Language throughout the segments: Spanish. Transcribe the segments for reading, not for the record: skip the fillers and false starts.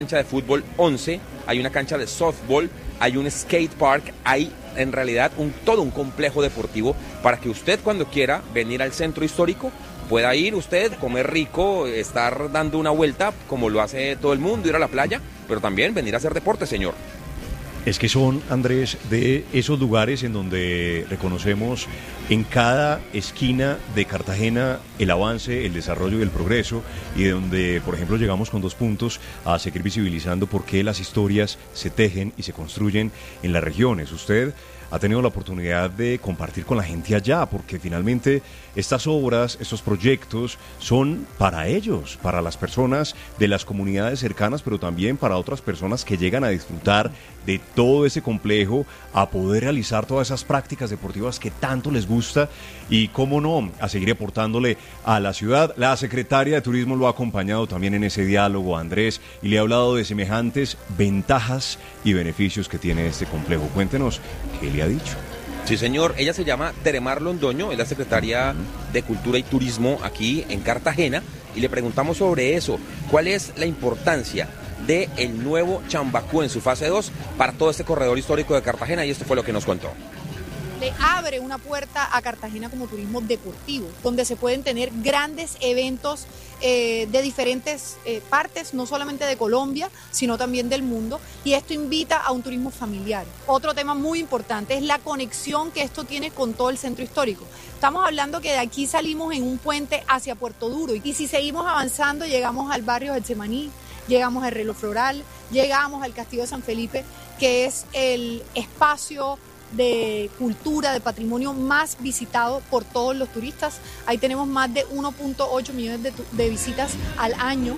cancha de fútbol 11, hay una cancha de softball, hay un skate park, hay en realidad todo un complejo deportivo para que usted cuando quiera venir al centro histórico pueda ir usted, comer rico, estar dando una vuelta como lo hace todo el mundo, ir a la playa, pero también venir a hacer deporte, señor. Es que son, Andrés, de esos lugares en donde reconocemos en cada esquina de Cartagena el avance, el desarrollo y el progreso, y de donde, por ejemplo, llegamos con 2 puntos a seguir visibilizando por qué las historias se tejen y se construyen en las regiones. Usted ha tenido la oportunidad de compartir con la gente allá, porque finalmente estas obras, estos proyectos son para ellos, para las personas de las comunidades cercanas, pero también para otras personas que llegan a disfrutar de todo ese complejo, a poder realizar todas esas prácticas deportivas que tanto les gusta y, cómo no, a seguir aportándole a la ciudad. La secretaria de Turismo lo ha acompañado también en ese diálogo, Andrés, y le ha hablado de semejantes ventajas y beneficios que tiene este complejo. Cuéntenos, ¿qué le ha dicho? Sí, señor, ella se llama Teremar Londoño, es la secretaria de Cultura y Turismo aquí en Cartagena, y le preguntamos sobre eso, cuál es la importancia del nuevo Chambacú en su fase 2 para todo este corredor histórico de Cartagena, y esto fue lo que nos contó. Le abre una puerta a Cartagena como turismo deportivo, donde se pueden tener grandes eventos de diferentes partes, no solamente de Colombia, sino también del mundo, y esto invita a un turismo familiar. Otro tema muy importante es la conexión que esto tiene con todo el centro histórico. Estamos hablando que de aquí salimos en un puente hacia Puerto Duro, y si seguimos avanzando llegamos al barrio del Getsemaní, llegamos al Reloj Floral, llegamos al Castillo de San Felipe, que es el espacio de cultura, de patrimonio más visitado por todos los turistas. Ahí tenemos más de 1.8 millones de visitas al año.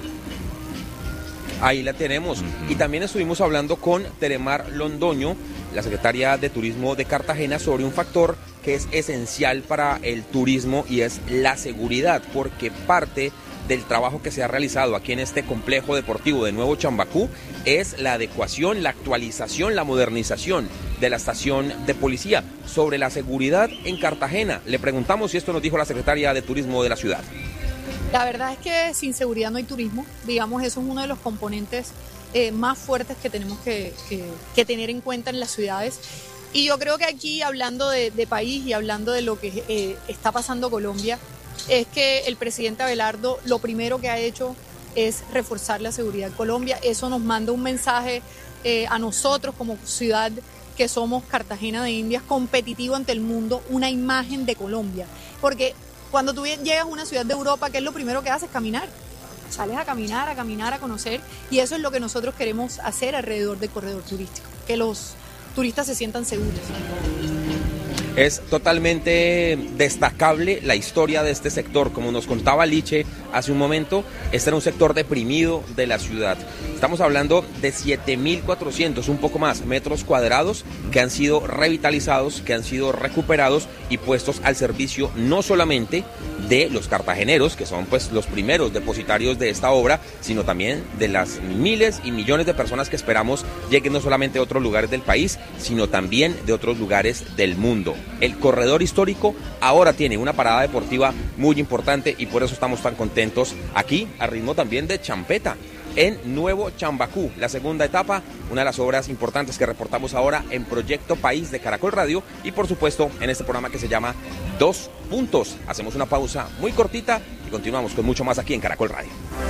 Ahí la tenemos. Y también estuvimos hablando con Teremar Londoño, la secretaria de Turismo de Cartagena, sobre un factor que es esencial para el turismo y es la seguridad, porque parte del trabajo que se ha realizado aquí en este complejo deportivo de Nuevo Chambacú es la adecuación, la actualización, la modernización de la estación de policía. Sobre la seguridad en Cartagena, le preguntamos si esto nos dijo la secretaria de Turismo de la ciudad. La verdad es que sin seguridad no hay turismo, digamos, eso es uno de los componentes más fuertes que tenemos que tener en cuenta en las ciudades. Y yo creo que aquí, hablando de país y hablando de lo que está pasando Colombia, es que el presidente Abelardo lo primero que ha hecho es reforzar la seguridad en Colombia. Eso nos manda un mensaje a nosotros como ciudad que somos Cartagena de Indias, competitivo ante el mundo, una imagen de Colombia. Porque cuando tú llegas a una ciudad de Europa, ¿qué es lo primero que haces? Caminar. Sales a caminar, a conocer, y eso es lo que nosotros queremos hacer alrededor del corredor turístico, que los turistas se sientan seguros. Es totalmente destacable la historia de este sector. Como nos contaba Liche hace un momento, este era un sector deprimido de la ciudad. Estamos hablando de 7.400, un poco más, metros cuadrados que han sido revitalizados, que han sido recuperados y puestos al servicio no solamente de los cartageneros, que son pues los primeros depositarios de esta obra, sino también de las miles y millones de personas que esperamos lleguen no solamente de otros lugares del país, sino también de otros lugares del mundo. El corredor histórico ahora tiene una parada deportiva muy importante y por eso estamos tan contentos aquí, a ritmo también de champeta, en Nuevo Chambacú, la segunda etapa, una de las obras importantes que reportamos ahora en Proyecto País de Caracol Radio y por supuesto en este programa que se llama 2 Puntos. Hacemos una pausa muy cortita y continuamos con mucho más aquí en Caracol Radio.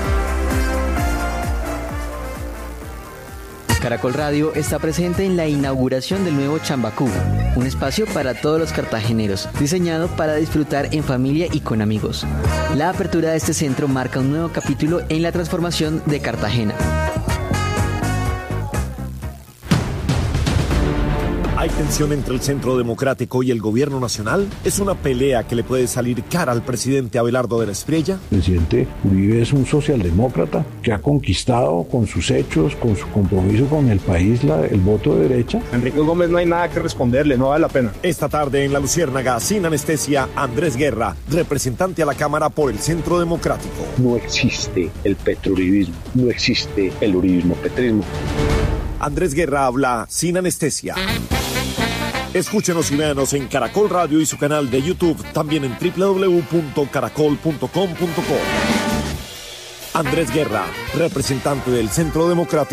Caracol Radio está presente en la inauguración del nuevo Chambacú, un espacio para todos los cartageneros, diseñado para disfrutar en familia y con amigos. La apertura de este centro marca un nuevo capítulo en la transformación de Cartagena. ¿Hay tensión entre el Centro Democrático y el Gobierno Nacional? ¿Es una pelea que le puede salir cara al presidente Abelardo de la Espriella? El presidente Uribe es un socialdemócrata que ha conquistado con sus hechos, con su compromiso con el país, el voto de derecha. Enrique Gómez no hay nada que responderle, no vale la pena. Esta tarde en La Luciérnaga, sin anestesia, Andrés Guerra, representante a la Cámara por el Centro Democrático. No existe el petrouribismo, no existe el uribismo-petrismo. Andrés Guerra habla sin anestesia. Escúchenos y véanos en Caracol Radio y su canal de YouTube, también en www.caracol.com.co. Andrés Guerra, representante del Centro Democrático.